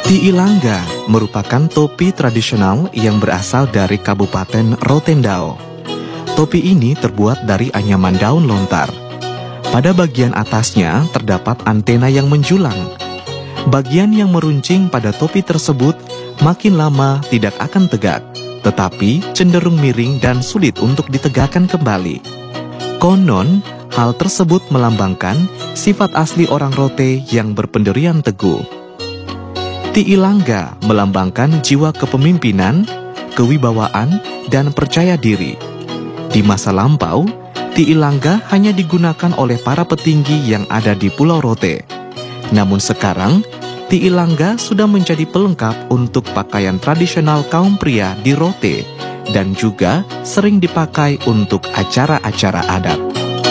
Tiilangga merupakan topi tradisional yang berasal dari Kabupaten Rotendao. Topi ini terbuat dari anyaman daun lontar. Pada bagian atasnya terdapat antena yang menjulang. Bagian yang meruncing pada topi tersebut makin lama tidak akan tegak, tetapi cenderung miring dan sulit untuk ditegakkan kembali. Konon, hal tersebut melambangkan sifat asli orang Rote yang berpendirian teguh. Tiilangga melambangkan jiwa kepemimpinan, kewibawaan, dan percaya diri. Di masa lampau, Tiilangga hanya digunakan oleh para petinggi yang ada di Pulau Rote. Namun sekarang, Tiilangga sudah menjadi pelengkap untuk pakaian tradisional kaum pria di Rote dan juga sering dipakai untuk acara-acara adat.